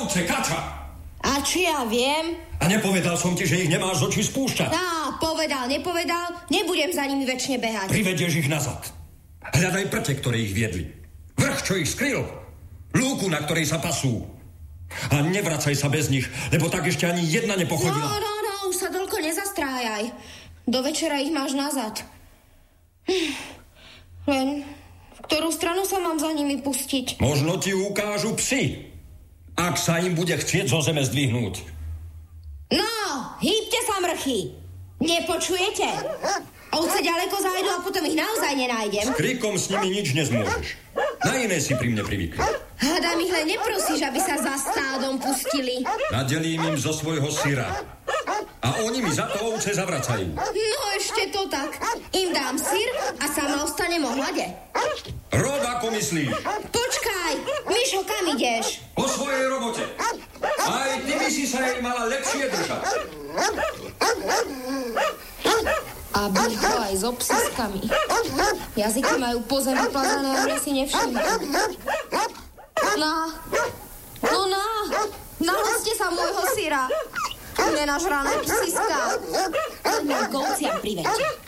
ovce, kača. A či ja viem? A nepovedal som ti, že ich nemáš z očí spúšťať. Nepovedal, nebudem za nimi večne behať. Privedieš ich nazad. Hľadaj prte, ktoré ich viedli. Vrch, čo ich skryl. Lúku, na ktorej sa pasú. A nevracaj sa bez nich, lebo tak ešte ani jedna nepochodila. No, už sa toľko nezastrájaj. Do večera ich máš nazad. Len v ktorú stranu sa mám za nimi pustiť? Možno ti ukážu psi, ak sa im bude chcieť zo zeme zdvihnúť. No, hýbte sa, mrchy. Nepočujete? Ovce ďaleko zájdu a potom ich naozaj nenájdem. S krikom s nimi nič nezmôžeš. Na iné si pri mne privykli. Hádam ich len neprosíš, aby sa za stádom pustili. Nadelím im zo svojho syra. A oni mi za to ovce zavracajú. No ešte to tak. Im dám syr a sama ostanem o hlade. Rob, ako myslíš? Počkaj, Mišo, kam ideš? Po svojej robote. Aj ty by si sa jej mala lepšie držať. Aby ho aj s obsiskami. Jazyky majú po zemi plazané a mne si nevšimnú. Naložte sa môjho syra. Nenažrané psiska. Poďme k ovciam priveďte.